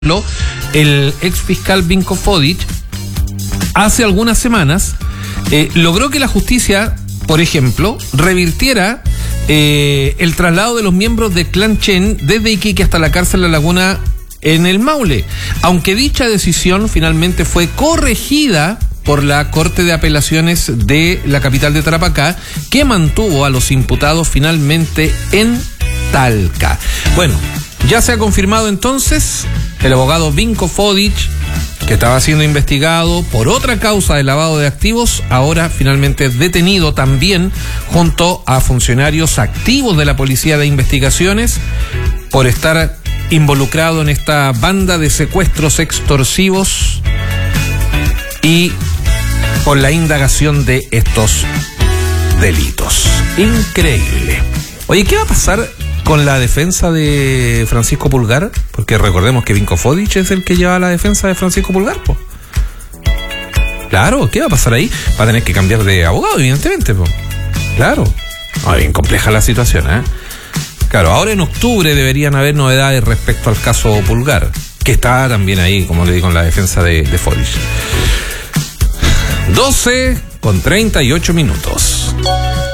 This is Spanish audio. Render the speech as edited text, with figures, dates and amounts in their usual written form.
El ex fiscal Vinko Fodic hace algunas semanas logró que la justicia, por ejemplo, revirtiera el traslado de los miembros del clan Chen desde Iquique hasta la cárcel La Laguna en el Maule, aunque dicha decisión finalmente fue corregida por la Corte de Apelaciones de la capital de Tarapacá, que mantuvo a los imputados finalmente en Talca. Bueno, ya se ha confirmado entonces el abogado Vinko Fodic, que estaba siendo investigado por otra causa de lavado de activos, ahora finalmente detenido también junto a funcionarios activos de la Policía de Investigaciones por estar involucrado en esta banda de secuestros extorsivos y por la indagación de estos delitos. Increíble. Oye, ¿qué va a pasar con la defensa de Francisco Pulgar? Porque recordemos que Vinko Fodic es el que lleva la defensa de Francisco Pulgar, po. Claro, ¿qué va a pasar ahí? Va a tener que cambiar de abogado, evidentemente, po. Claro. Bien compleja la situación, ¿eh? Claro, ahora en octubre deberían haber novedades respecto al caso Pulgar, que está también ahí, como le digo, en la defensa de Fodic. 12:38.